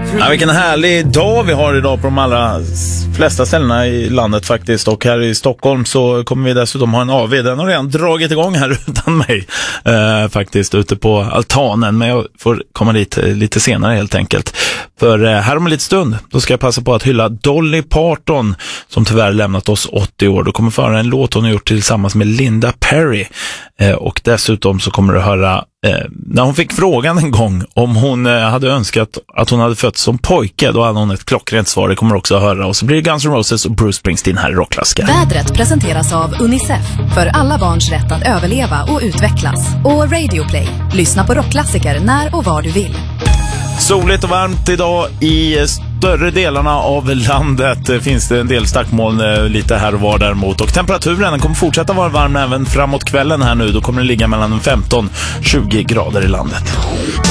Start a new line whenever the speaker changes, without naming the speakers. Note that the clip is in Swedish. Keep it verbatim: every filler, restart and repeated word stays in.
Ja, vilken härlig dag vi har idag på de allra flesta ställena i landet faktiskt. Och här i Stockholm så kommer vi dessutom ha en A V. Den har redan dragit igång här utan mig eh, faktiskt ute på altanen. Men jag får komma dit lite senare helt enkelt. För eh, här om en liten stund då ska jag passa på att hylla Dolly Parton som tyvärr lämnat oss åttio år. Då kommer föra en låt hon har gjort tillsammans med Linda Perry. Eh, och dessutom så kommer du höra Eh, när hon fick frågan en gång om hon eh, hade önskat att hon hade fötts som pojke, då hade hon ett klockrent svar. Det kommer också att höra. Och så blir det Guns N' Roses och Bruce Springsteen här i Rockklassiker.
Vädret presenteras av Unicef för alla barns rätt att överleva och utvecklas. Och Radio Play. Lyssna på Rockklassiker när och var du vill.
Soligt och varmt idag i större delarna av landet. Finns det en del stackmoln lite här och var däremot. Och temperaturen den kommer fortsätta vara varm även framåt kvällen här nu. Då kommer det ligga mellan femton till tjugo grader i landet.